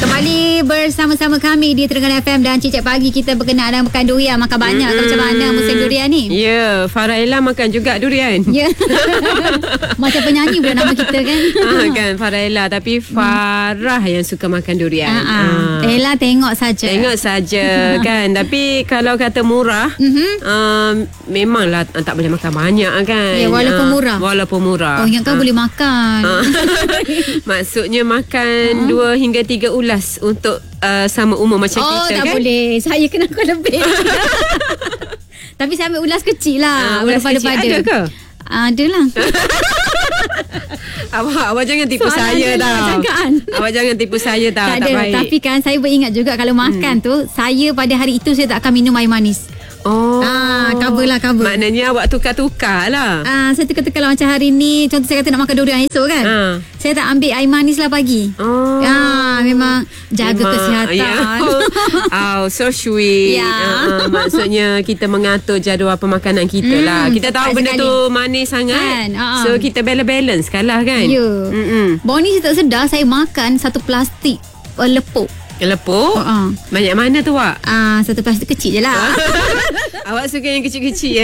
Kembali bersama-sama kami di Terengganu FM dan Cicak Pagi. Kita berkenaan dengan makan durian. Makan banyak ke macam mana musim durian ni? Ya, Farah Ella makan juga durian. Ya. Macam penyanyi pula nama kita kan. Kan Farah Ella, tapi Farah yang suka makan durian. Ella tengok saja. Tengok saja kan. Tapi kalau kata murah, memanglah tak boleh makan banyak kan. Ya, walaupun murah. Walaupun murah. Oh, ingatkan boleh makan. Maksudnya makan 2 hingga 3 ulas untuk sama umur macam kita kan. Oh, tak boleh. Saya kena lebih. Tapi saya ambil ulas kecil lah. Ulas kecil ada ke? Adalah. Awak jangan tipu saya tau. Awak jangan tipu saya tau. Tak baik. Tapi kan saya beringat juga kalau makan tu, saya pada hari itu saya tak akan minum air manis. Oh, cover. Maknanya awak tukar-tukar lah. Saya tukar-tukar lah. Macam hari ni, contoh saya kata nak makan durian esok kan, saya tak ambil air manis lah pagi. Memang jaga kesihatan. So sweet. Maksudnya kita mengatur jadual pemakanan kita lah. Kita tahu benda tu manis sangat kan? So kita balance lah kan. Baru ni saya tak sedar, saya makan satu plastik lepuk. Lepuk? Banyak mana tu Wak? Satu plastik kecil je lah. Awak suka yang kecil-kecil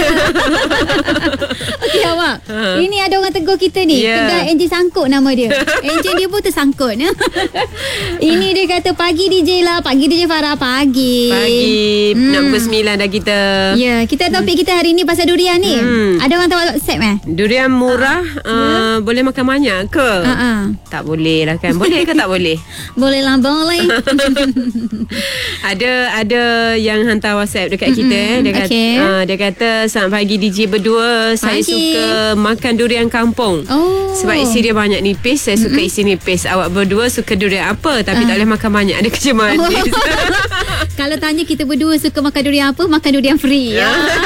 Okey awak, ini ada orang tegur kita ni, kedai Enjin Sangkut nama dia. Enjin dia pun tersangkut. Ini dia kata, pagi DJ lah, pagi DJ Farah, pagi nak pukul 9 dah kita. Ya, kita topik kita hari ni pasal durian ni. Ada orang tahu WhatsApp Durian murah boleh makan banyak ke? Tak boleh lah kan. Boleh ke tak boleh? Boleh lah, boleh. Ada yang hantar WhatsApp dekat kita. Dia kata, selamat pagi DJ berdua. Saya suka makan durian kampung. Sebab isi dia banyak nipis. Saya suka isi nipis. Awak berdua suka durian apa? Tapi tak boleh makan banyak, ada kerja manis. Kalau tanya kita berdua suka makan durian apa, makan durian free.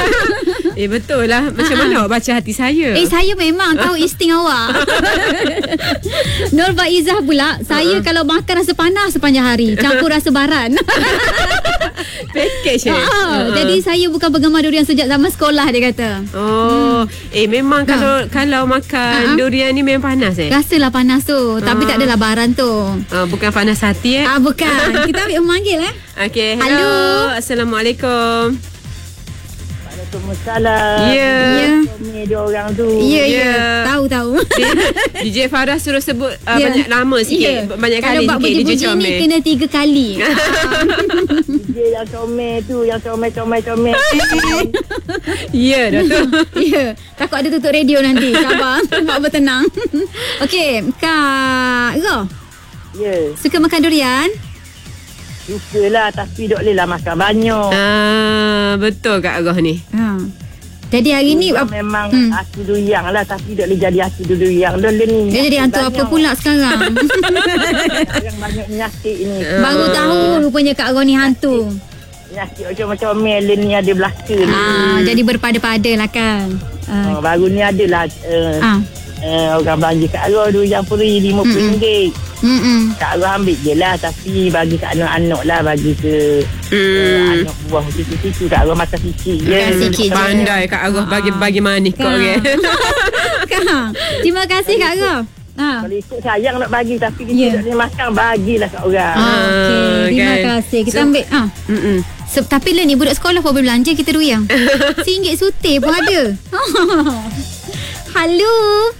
Betul lah. Macam mana awak baca hati saya? Saya memang tahu insting awak. Nur Faizah pula, saya kalau makan rasa panas sepanjang hari, campur rasa baran. Package jadi saya bukan penggemar durian sejak zaman sekolah, dia kata. Memang kalau makan durian ni memang panas Rasalah panas tu. Tapi tak adalah baran tu. Bukan panas hati Bukan. Kita ambil memanggil Okay, hello. Assalamualaikum. Waalaikumsalam. Ni dia orang tu. Ya. Tahu. DJ Farah suruh sebut banyak nama sikit. Banyak kali sikit DJ Comel. Ni kena 3 kali. DJ yang comel tu, yang comel. Ya dah tu. Ya. Takut ada tutup radio nanti. Sabar. Mak bertenang. Okey, Kak Roh. Ya. Suka makan durian? Sukalah, tapi tak boleh lah makan banyak. Betul Kak Roh ni. Jadi hari ni memang hati durian lah, tapi tak boleh jadi hati durian. Dia jadi hantu apa pula sekarang? Yang banyak penyakit ni. Baru tahu rupanya Kak Roh ni hantu. Penyakit macam-macam Melin ni ada belaka ni. Jadi berpada-pada lah kan. Baru ni adalah orang belanja Kak Roh durian free RM50. Kak Roh ambil je lah, tapi bagi kat anak-anak lah, bagi ke anak buah situ Kak Roh makan sikit je. Pandai Kak Roh bagi manis kau Kak, terima kasih Kak Roh. Kalau ikut sayang nak bagi, tapi kita tak boleh makan, bagilah kat orang. Terima kasih. Kita ambil tapi lah ni budak sekolah pun boleh belanja kita durian. RM1 sutir pun ada. Hello.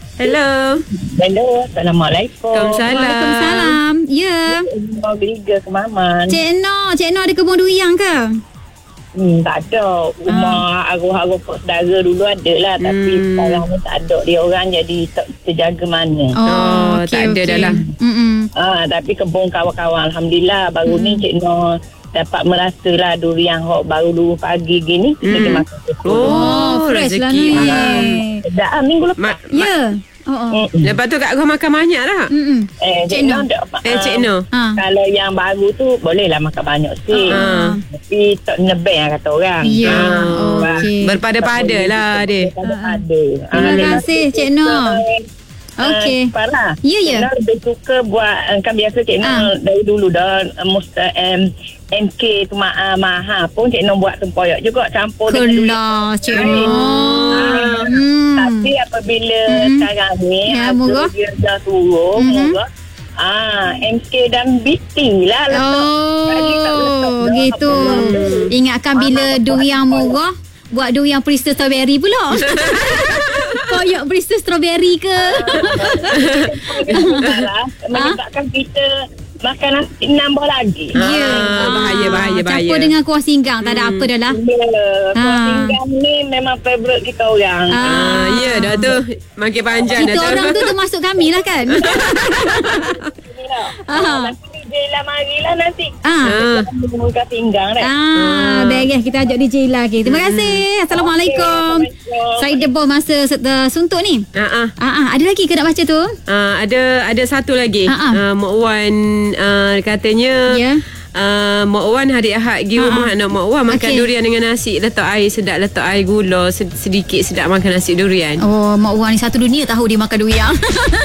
Assalamualaikum. Waalaikumsalam. Ya. Mau beriga ke Maman. Cik Noh ada kebun durian ke? Tak ada. Rumah arwah-arwah saudara dulu ada lah, tapi sekarang ni tak ada. Dia orang jadi tak terjaga mana. Tak ada dah lah. Tapi kebun kawan-kawan, alhamdulillah baru ni Cik Noh dapat merasalah durian hok baru dulu pagi gini kita makan. Fresh lah ni. Dah minggu lepas. Ya. Lepas tu Kak Roh makan banyak lah. Cik Noh Cik Noh. Kalau yang baru tu bolehlah makan banyak sikit. Tapi tak nebeng lah kata orang. Ya. Berpada-pada lah dia. Terima kasih Cik Noh. Okey. Farah. Ya. Cik Noh lebih suka buat, kan biasa Cik Noh dari dulu dah MK tu mahal pun Cik Noh buat tempoyak juga, campur dengan Cik Noh. Tapi apabila sekarang ni dia dah turun murah, MK dan BT lah. Gitu. Ingatkan bila durian murah, buat durian Bristol strawberry pula. Koyok Bristol strawberry ke? Menyebabkan kita makan nasi nambah lagi. Bahaya. Campur dengan kuah singgang, tak ada apa dah lah. Kuah singgang ni memang favourite kita orang. Ya dah tu. Makin panjang kita dah tu. Kita orang tu termasuk kami lah kan. Nanti DJ lah marilah nanti. Kita pinggang dah. Beres, kita ajak DJ lagi. Terima kasih. Assalamualaikum. Saya debol masa suntuk ni. Ada lagi ke nak baca tu? Ada satu lagi. Mak Wan katanya Mak Wan hari Ahad pergi rumah anak Mak Wan makan durian dengan nasi, letak air sedap, letak air gula sedikit, sedap makan nasi durian. Mak Wan ni satu dunia tahu dia makan durian.